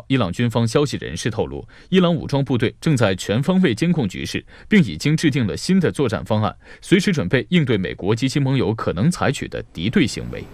伊朗军方消息人士透露，伊朗武装部队正在全方位监控局势，并已经制定了新的作战方案，随时准备应对美国及其盟友可能采取的敌对行为。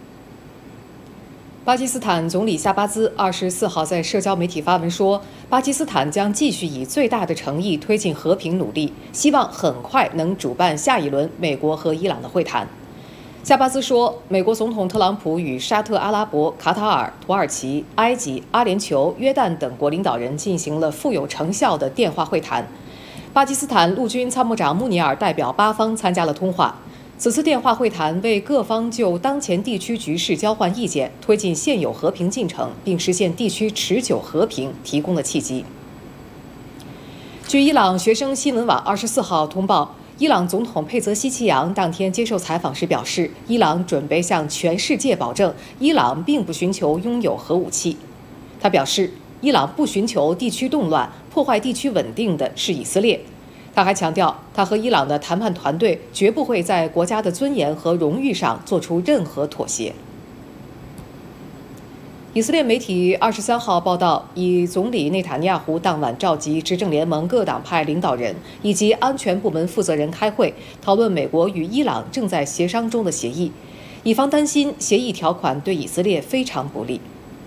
巴基斯坦总理夏巴兹24号在社交媒体发文说，巴基斯坦将继续以最大的诚意推进和平努力，希望很快能主办下一轮美国和伊朗的会谈。夏巴兹说，美国总统特朗普与沙特阿拉伯、卡塔尔、土耳其、埃及、阿联酋、约旦等国领导人进行了富有成效的电话会谈。巴基斯坦陆军参谋长穆尼尔代表巴方参加了通话。此次电话会谈为各方就当前地区局势交换意见，推进现有和平进程，并实现地区持久和平提供了契机。据伊朗学生新闻网24号通报，伊朗总统佩泽希奇扬当天接受采访时表示，伊朗准备向全世界保证，伊朗并不寻求拥有核武器。他表示，伊朗不寻求地区动乱，破坏地区稳定的是以色列。他还强调，他和伊朗的谈判团队绝不会在国家的尊严和荣誉上做出任何妥协。以色列媒体23号报道，以总理内塔尼亚胡当晚召集执政联盟各党派领导人以及安全部门负责人开会，讨论美国与伊朗正在协商中的协议。以方担心协议条款对以色列非常不利。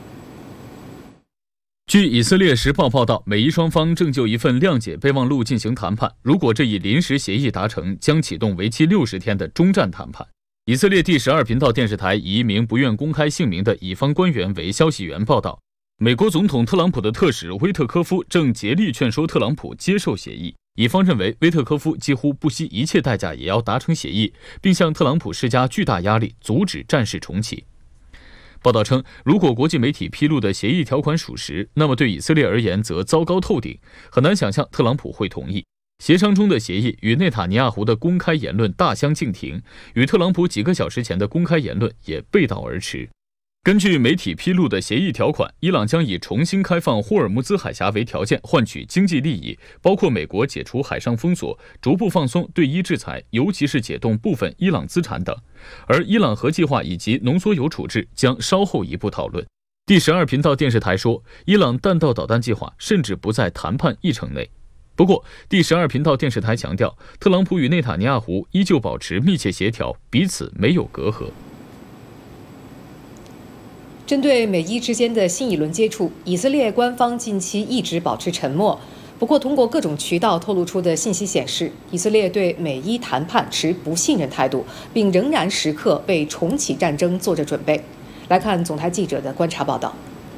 据以色列时报报道，美伊双方正就一份谅解备忘录进行谈判，如果这一临时协议达成，将启动为期60天的终战谈判。以色列第12频道电视台以一名不愿公开姓名的以方官员为消息源报道，美国总统特朗普的特使威特科夫正竭力劝说特朗普接受协议。以方认为威特科夫几乎不惜一切代价也要达成协议，并向特朗普施加巨大压力，阻止战事重启。报道称，如果国际媒体披露的协议条款属实，那么对以色列而言则糟糕透顶，很难想象特朗普会同意。协商中的协议与内塔尼亚胡的公开言论大相径庭，与特朗普几个小时前的公开言论也背道而驰。根据媒体披露的协议条款，伊朗将以重新开放霍尔木兹海峡为条件换取经济利益，包括美国解除海上封锁、逐步放松对伊制裁，尤其是解冻部分伊朗资产等。而伊朗核计划以及浓缩铀处置将稍后一步讨论。第12频道电视台说，伊朗弹道导弹计划甚至不在谈判议程内。不过，第12频道电视台强调，特朗普与内塔尼亚胡依旧保持密切协调，彼此没有隔阂。 针对美伊之间的新一轮接触，以色列官方近期一直保持沉默。不过，通过各种渠道透露出的信息显示，以色列对美伊谈判持不信任态度，并仍然时刻为重启战争做着准备。来看总台记者的观察报道。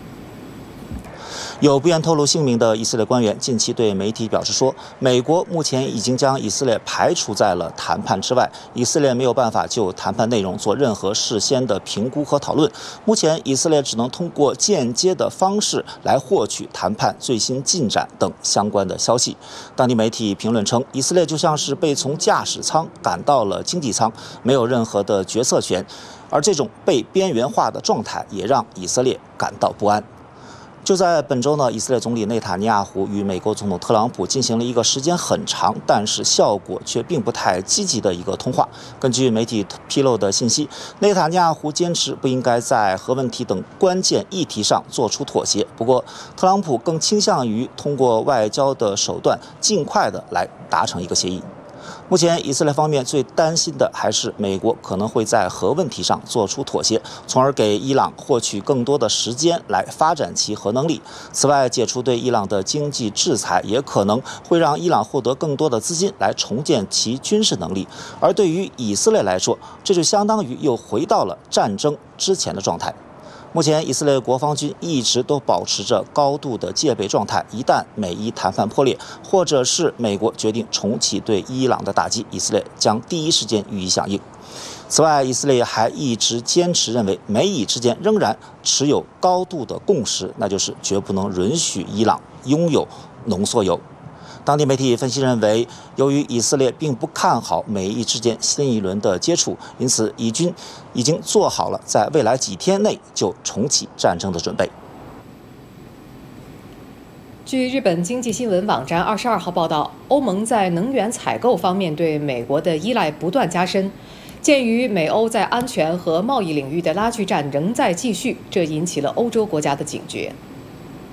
有不愿透露姓名的以色列官员近期对媒体表示说，美国目前已经将以色列排除在了谈判之外，以色列没有办法就谈判内容做任何事先的评估和讨论。目前，以色列只能通过间接的方式来获取谈判最新进展等相关的消息。当地媒体评论称，以色列就像是被从驾驶舱赶到了经济舱，没有任何的决策权，而这种被边缘化的状态也让以色列感到不安。就在本周呢，以色列总理内塔尼亚胡与美国总统特朗普进行了一个时间很长，但是效果却并不太积极的一个通话。根据媒体披露的信息，内塔尼亚胡坚持不应该在核问题等关键议题上做出妥协，不过特朗普更倾向于通过外交的手段尽快的来达成一个协议。目前，以色列方面最担心的还是美国可能会在核问题上做出妥协，从而给伊朗获取更多的时间来发展其核能力。此外，解除对伊朗的经济制裁也可能会让伊朗获得更多的资金来重建其军事能力。而对于以色列来说，这就相当于又回到了战争之前的状态。目前，以色列国防军一直都保持着高度的戒备状态。一旦美伊谈判破裂，或者是美国决定重启对伊朗的打击，以色列将第一时间予以响应。此外，以色列还一直坚持认为，美以之间仍然持有高度的共识，那就是绝不能允许伊朗拥有浓缩铀。当地媒体分析认为，由于以色列并不看好美伊之间新一轮的接触，因此以军已经做好了在未来几天内就重启战争的准备。 据日本经济新闻网站22号报道，欧盟在能源采购方面对美国的依赖不断加深。鉴于美欧在安全和贸易领域的拉锯战仍在继续，这引起了欧洲国家的警觉。